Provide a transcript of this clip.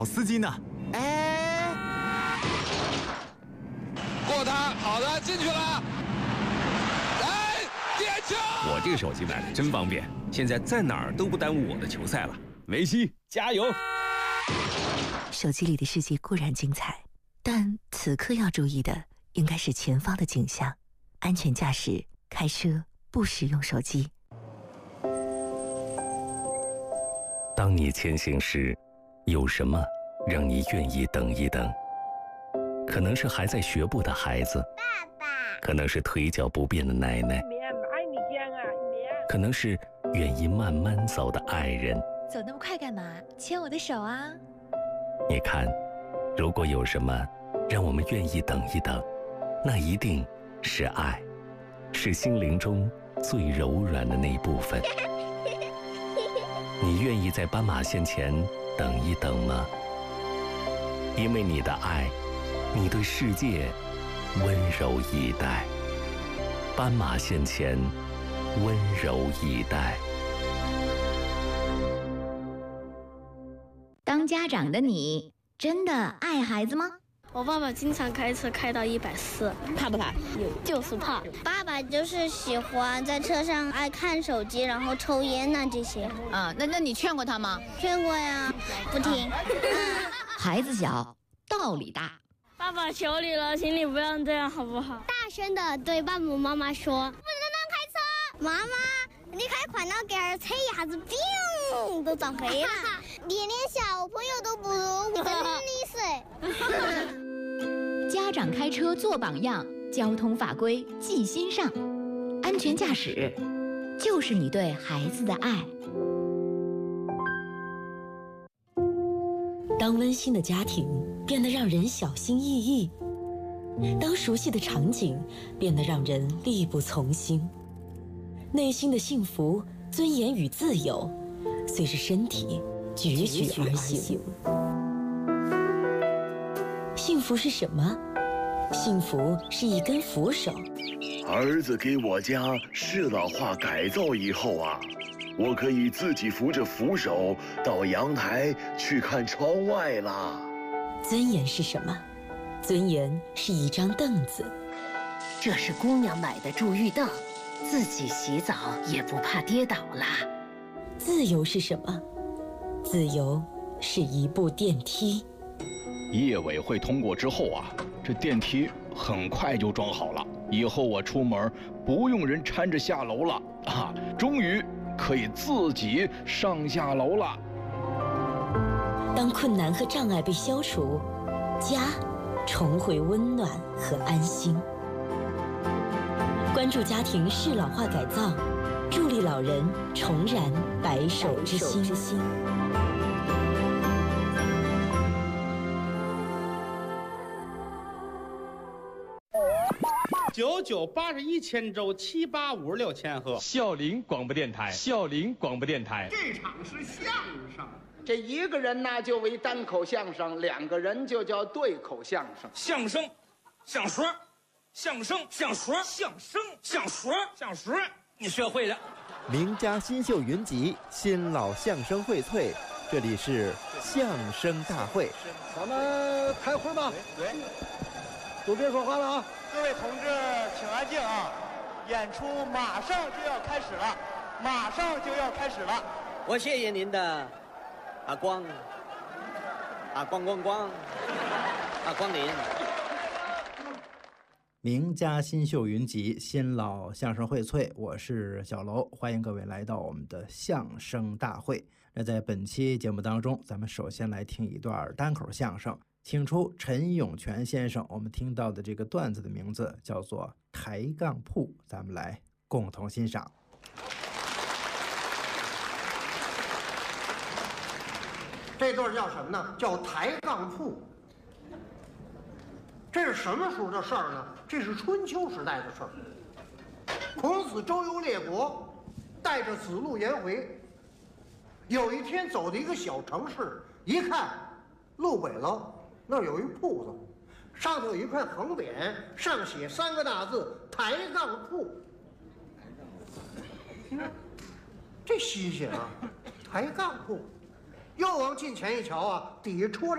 好司机呢？哎， 过他，好的，进去了。来，点球！ 我这个手机买的真方便，现在在哪儿都不耽误我的球赛了。梅西，加油！ 手机里的世界固然精彩，但此刻要注意的应该是前方的景象。安全驾驶，开车不使用手机。 当你前行时，有什么让你愿意等一等？可能是还在学步的孩子， 爸爸； 可能是腿脚不便的奶奶，可能是愿意慢慢走的爱人。 走那么快干嘛？牵我的手啊！ 你看，如果有什么让我们愿意等一等，那一定是爱，是心灵中最柔软的那一部分。你愿意在斑马线前等一等吗？因为你的爱，你对世界温柔以待。斑马线前，温柔以待。 当家长的你，真的爱孩子吗？ 我爸爸经常开车开到140， 怕不怕？ 就是怕。 爸爸就是喜欢在车上爱看手机，然后抽烟呐这些。 啊，那你劝过他吗？ 劝过呀，不听。 孩子小，道理大。 爸爸求你了，请你不要这样好不好？ 大声的对爸爸妈妈说：“不能乱开车！妈妈，你开快了点儿，车一下子砰都撞飞了。连小朋友都不如，真的是。” 家长开车做榜样，交通法规记心上，安全驾驶就是你对孩子的爱。 当温馨的家庭变得让人小心翼翼，当熟悉的场景变得让人力不从心，内心的幸福、尊严与自由，随着身体踽踽而行。幸福是什么？幸福是一根扶手。 儿子给我家适老化改造以后啊，我可以自己扶着扶手到阳台去看窗外啦。 尊严是什么？尊严是一张凳子。 这是姑娘买的助浴凳，自己洗澡也不怕跌倒啦。 自由是什么？自由是一部电梯。 业委会通过之后啊，这电梯很快就装好了，以后我出门不用人搀着下楼了啊，终于可以自己上下楼了。 当困难和障碍被消除，家重回温暖和安心。关注家庭适老化改造，助力老人重燃白首之心。 9981千周7856千赫。 孝陵广播电台，孝陵广播电台。 这场是相声，这一个人呢就为单口相声，两个人就叫对口相声。 相声，相说，相声，相说，相声，相说，相说，你学会了。 名家新秀云集，新老相声荟萃，这里是相声大会。 咱们开会吧。 对， 都别说话了啊！ 各位同志，请安静啊！演出马上就要开始了，马上就要开始了。 我谢谢您的光临。 名家新秀云集，新老相声荟萃，我是小楼，欢迎各位来到我们的相声大会。那在本期节目当中，咱们首先来听一段单口相声，请出陈永泉先生。我们听到的这个段子的名字叫做《抬杠铺》，咱们来共同欣赏。 这段叫什么呢？叫抬杠铺。这是什么时候的事儿呢？这是春秋时代的事儿。孔子周游列国，带着子路颜回，有一天走到一个小城市，一看路北了，那儿有一铺子，上头有一块横匾，上写3个大字“抬杠铺”。这新鲜啊！抬杠铺。又往近前一瞧啊，底下戳着